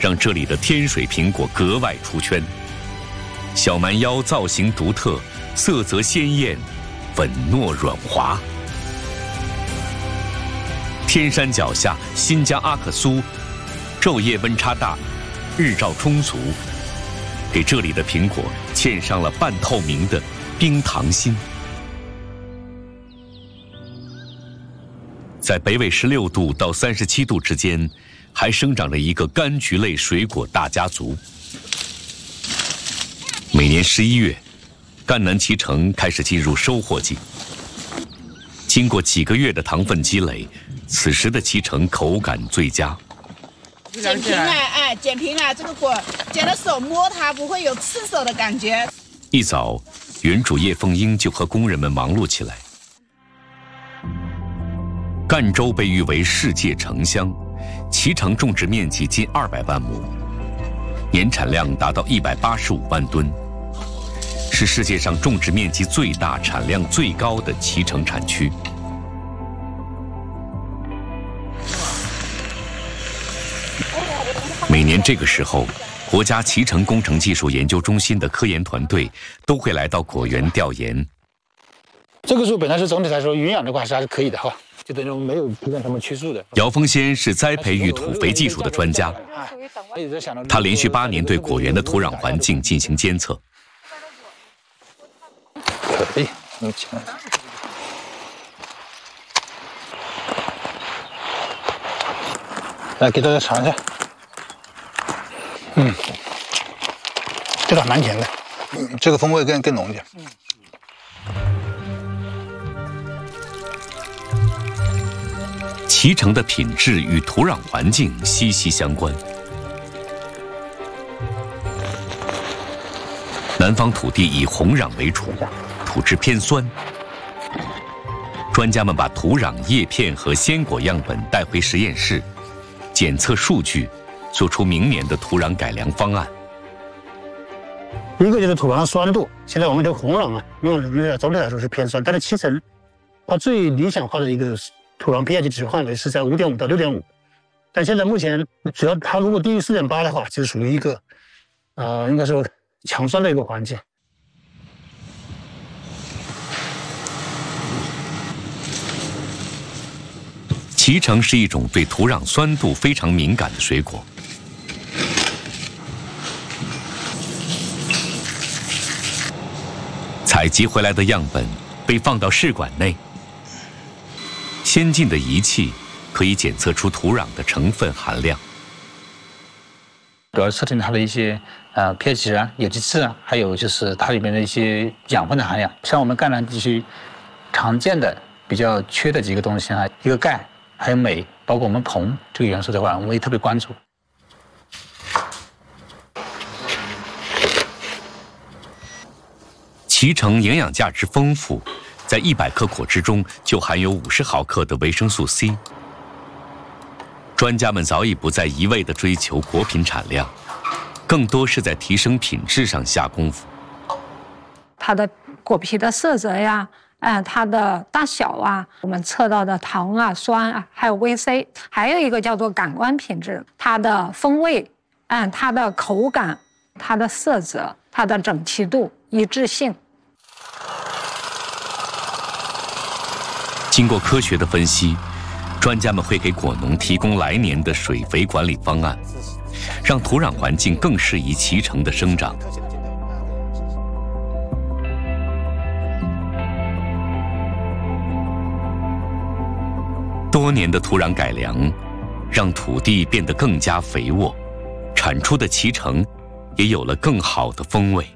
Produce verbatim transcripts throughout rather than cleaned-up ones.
让这里的天水苹果格外出圈。小蛮腰造型独特，色泽鲜艳，稳糯软滑。天山脚下，新疆阿克苏，昼夜温差大，日照充足，给这里的苹果嵌上了半透明的冰糖心。在北纬十六度到三十七度之间，还生长着一个柑橘类水果大家族。每年十一月，赣南脐橙开始进入收获季。经过几个月的糖分积累，此时的脐橙口感最佳。 剪平了，哎，剪平了，这个果剪了手摸它不会有刺手的感觉。 一早，园主叶凤英就和工人们忙碌起来。赣州被誉为世界橙乡，脐橙种植面积近二百万亩，年产量达到一百八十五万吨，是世界上种植面积最大、产量最高的脐橙产区。每年这个时候，国家脐橙工程技术研究中心的科研团队都会来到果园调研。 这个树本来是总体来说营养的话是还是可以的哈，就等于没有不让他们去树的。 姚峰先是栽培与土肥技术的专家，他连续八年对果园的土壤环境进行监测。 可以，有钱。来给大家尝一下。嗯，这个还蛮甜的，嗯，这个风味更更浓一点。 脐橙的品质与土壤环境息息相关。南方土地以红壤为主，土质偏酸。专家们把土壤、叶片和鲜果样本带回实验室，检测数据。做出明年的土壤改良方案。 一个就是土壤的酸度，现在我们这个红壤啊，用的总体来说是偏酸，但是脐橙它最理想化的一个土壤 pH 值范围是在五点五到六点五，但现在目前只要它如果低于四点八的话，就是属于一个呃，应该说强酸的一个环境。 脐橙是一种对土壤酸度非常敏感的水果。采集回来的样本被放到试管内，先进的仪器可以检测出土壤的成分含量。 主要测定它的一些呃 pH 值啊、有机质啊，还有就是它里面的一些养分的含量。像我们赣南地区常见的比较缺的几个东西啊，一个钙，还有镁，包括我们硼这个元素的话，我们也特别关注。 脐橙营养价值丰富，在一百克果汁中就含有五十毫克的维生素 C。专家们早已不再一味地追求果品产量，更多是在提升品质上下功夫。 它的果皮的色泽呀，嗯，它的大小啊，我们测到的糖啊、酸啊，还有 V C， 还有一个叫做感官品质，它的风味，嗯，它的口感，它的色泽，它的整齐度、一致性。 经过科学的分析，专家们会给果农提供来年的水肥管理方案，让土壤环境更适宜脐橙的生长。多年的土壤改良，让土地变得更加肥沃，产出的脐橙也有了更好的风味。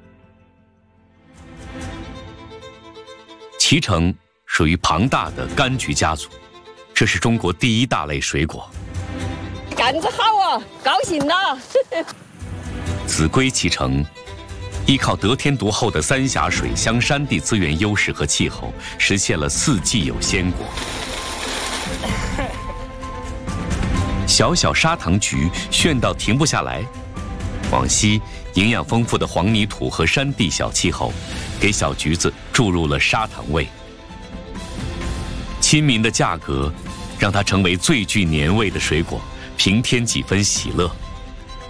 脐橙属于庞大的柑橘家族，这是中国第一大类水果。 干得好啊，高兴了！ 秭归脐橙依靠得天独厚的三峡水乡山地资源优势和气候，实现了四季有鲜果。小小砂糖橘炫到停不下来。往西，营养丰富的黄泥土和山地小气候，给小橘子注入了砂糖味。亲民的价格，让它成为最具年味的水果，平添几分喜乐。